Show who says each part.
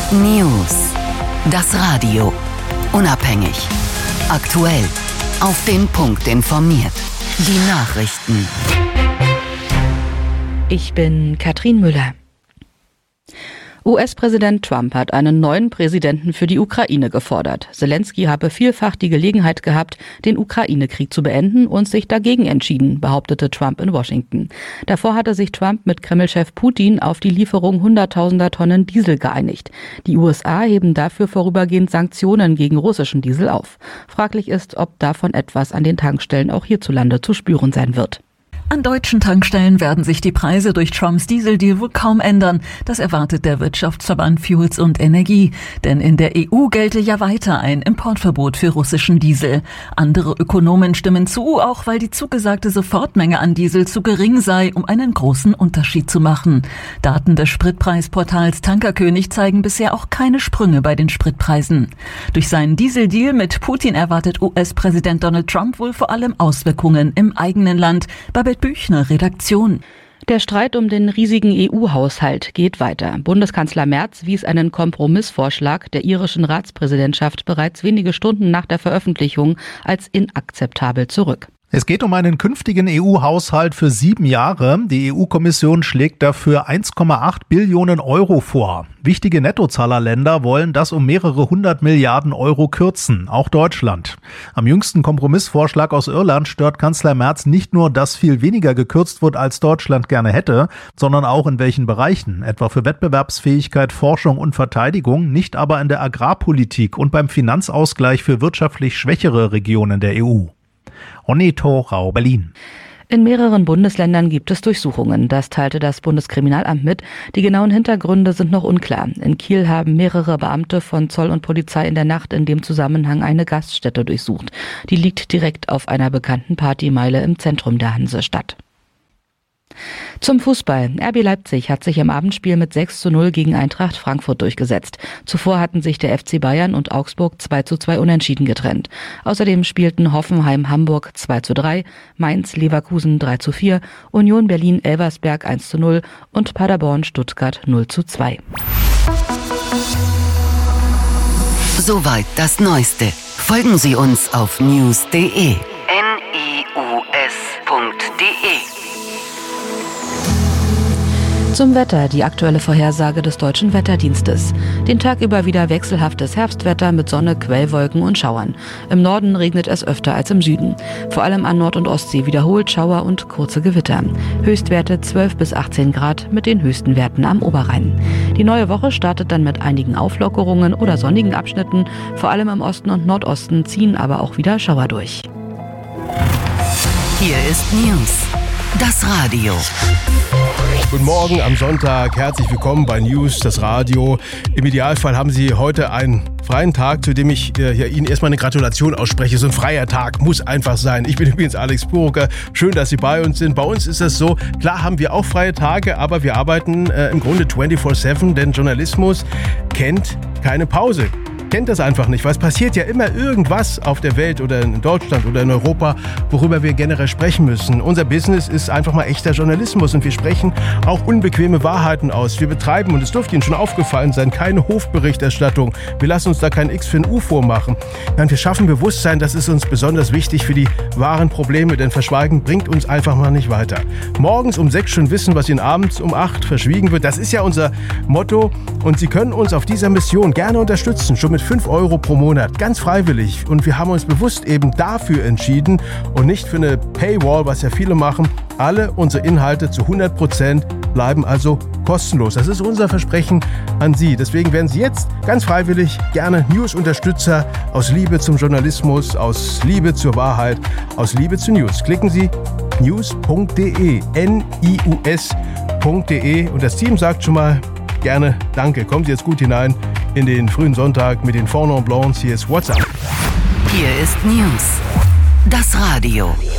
Speaker 1: News. Das Radio. Unabhängig. Aktuell. Auf den Punkt informiert. Die Nachrichten.
Speaker 2: Ich bin Katrin Müller. US-Präsident Trump hat einen neuen Präsidenten für die Ukraine gefordert. Selenskyj habe vielfach die Gelegenheit gehabt, den Ukraine-Krieg zu beenden und sich dagegen entschieden, behauptete Trump in Washington. Davor hatte sich Trump mit Kreml-Chef Putin auf die Lieferung hunderttausender Tonnen Diesel geeinigt. Die USA heben dafür vorübergehend Sanktionen gegen russischen Diesel auf. Fraglich ist, ob davon etwas an den Tankstellen auch hierzulande zu spüren sein wird.
Speaker 3: An deutschen Tankstellen werden sich die Preise durch Trumps Dieseldeal wohl kaum ändern. Das erwartet der Wirtschaftsverband Fuels und Energie. Denn in der EU gelte ja weiter ein Importverbot für russischen Diesel. Andere Ökonomen stimmen zu, auch weil die zugesagte Sofortmenge an Diesel zu gering sei, um einen großen Unterschied zu machen. Daten des Spritpreisportals Tankerkönig zeigen bisher auch keine Sprünge bei den Spritpreisen. Durch seinen Dieseldeal mit Putin erwartet US-Präsident Donald Trump wohl vor allem Auswirkungen im eigenen Land. Babette Büchner, Redaktion.
Speaker 2: Der Streit um den riesigen EU-Haushalt geht weiter. Bundeskanzler Merz wies einen Kompromissvorschlag der irischen Ratspräsidentschaft bereits wenige Stunden nach der Veröffentlichung als inakzeptabel zurück.
Speaker 4: Es geht um einen künftigen EU-Haushalt für 7 Jahre. Die EU-Kommission schlägt dafür 1,8 Billionen Euro vor. Wichtige Nettozahlerländer wollen das um mehrere 100 Milliarden Euro kürzen, auch Deutschland. Am jüngsten Kompromissvorschlag aus Irland stört Kanzler Merz nicht nur, dass viel weniger gekürzt wird, als Deutschland gerne hätte, sondern auch in welchen Bereichen, etwa für Wettbewerbsfähigkeit, Forschung und Verteidigung, nicht aber in der Agrarpolitik und beim Finanzausgleich für wirtschaftlich schwächere Regionen der EU. Onneto Rau, Berlin.
Speaker 2: In mehreren Bundesländern gibt es Durchsuchungen. Das teilte das Bundeskriminalamt mit. Die genauen Hintergründe sind noch unklar. In Kiel haben mehrere Beamte von Zoll und Polizei in der Nacht in dem Zusammenhang eine Gaststätte durchsucht. Die liegt direkt auf einer bekannten Partymeile im Zentrum der Hansestadt. Zum Fußball. RB Leipzig hat sich im Abendspiel mit 6:0 gegen Eintracht Frankfurt durchgesetzt. Zuvor hatten sich der FC Bayern und Augsburg 2:2 unentschieden getrennt. Außerdem spielten Hoffenheim-Hamburg 2:3, Mainz-Leverkusen 3:4, Union Berlin-Elversberg 1:0 und Paderborn-Stuttgart 0:2.
Speaker 1: Soweit das Neueste. Folgen Sie uns auf news.de.
Speaker 2: Zum Wetter, die aktuelle Vorhersage des Deutschen Wetterdienstes. Den Tag über wieder wechselhaftes Herbstwetter mit Sonne, Quellwolken und Schauern. Im Norden regnet es öfter als im Süden. Vor allem an Nord- und Ostsee wiederholt Schauer und kurze Gewitter. Höchstwerte 12 bis 18 Grad mit den höchsten Werten am Oberrhein. Die neue Woche startet dann mit einigen Auflockerungen oder sonnigen Abschnitten. Vor allem im Osten und Nordosten ziehen aber auch wieder Schauer durch.
Speaker 1: Hier ist News. Das Radio.
Speaker 5: Guten Morgen am Sonntag, herzlich willkommen bei News, das Radio. Im Idealfall haben Sie heute einen freien Tag, zu dem ich Ihnen erstmal eine Gratulation ausspreche. So ein freier Tag muss einfach sein. Ich bin übrigens Alex Burucker. Schön, dass Sie bei uns sind. Bei uns ist es so, klar haben wir auch freie Tage, aber wir arbeiten im Grunde 24/7, denn Journalismus kennt keine Pause. Kennt das einfach nicht, weil es passiert ja immer irgendwas auf der Welt oder in Deutschland oder in Europa, worüber wir generell sprechen müssen. Unser Business ist einfach mal echter Journalismus und wir sprechen auch unbequeme Wahrheiten aus. Wir betreiben, und es dürfte Ihnen schon aufgefallen sein, keine Hofberichterstattung. Wir lassen uns da kein X für ein U vormachen. Nein, wir schaffen Bewusstsein, das ist uns besonders wichtig für die wahren Probleme, denn Verschweigen bringt uns einfach mal nicht weiter. Morgens um 6 schon wissen, was Ihnen abends um 8 verschwiegen wird, das ist ja unser Motto und Sie können uns auf dieser Mission gerne unterstützen, schon mit 5 Euro pro Monat, ganz freiwillig. Und wir haben uns bewusst eben dafür entschieden und nicht für eine Paywall, was ja viele machen. Alle unsere Inhalte zu 100% bleiben also kostenlos. Das ist unser Versprechen an Sie. Deswegen werden Sie jetzt ganz freiwillig gerne News-Unterstützer aus Liebe zum Journalismus, aus Liebe zur Wahrheit, aus Liebe zu News. Klicken Sie news.de, nius.de und das Team sagt schon mal gerne danke. Kommen Sie jetzt gut hinein in den frühen Sonntag mit den Fondant Blancs. Hier ist WhatsApp.
Speaker 1: Hier ist News. Das Radio.